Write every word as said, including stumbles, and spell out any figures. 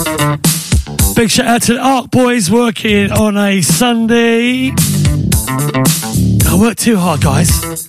Big shout out to the Arc Boys working on a Sunday. I work too hard, guys.